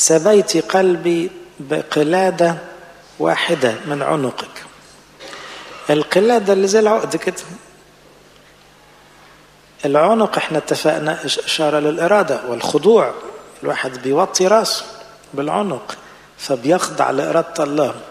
سبيت قلبي بقلادة واحدة من عنقك. القلادة اللي زي العقد كده. العنق احنا اتفقنا إشارة للإرادة والخضوع، الواحد بيوطي راسه بالعنق فبيخضع لإرادة الله.